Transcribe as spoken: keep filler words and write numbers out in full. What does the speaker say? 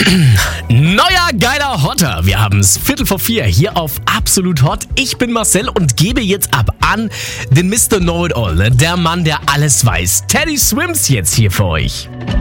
Neuer geiler Hotter. Wir haben es Viertel vor vier hier auf Absolut Hot. Ich bin Marcel und gebe jetzt ab an den Mister Know-it-all, ne? Der Mann, der alles weiß. Teddy Swims jetzt hier für euch.